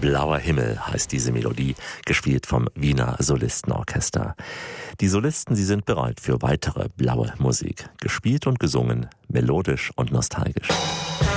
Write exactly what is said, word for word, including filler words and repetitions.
Blauer Himmel heißt diese Melodie, gespielt vom Wiener Solistenorchester. Die Solisten, sie sind bereit für weitere blaue Musik. Gespielt und gesungen, melodisch und nostalgisch.